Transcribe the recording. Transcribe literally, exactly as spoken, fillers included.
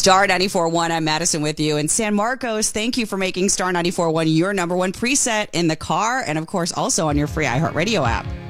Star ninety-four point one, I'm Madison with you. And San Marcos, thank you for making Star ninety-four point one your number one preset in the car and, of course, also on your free iHeartRadio app.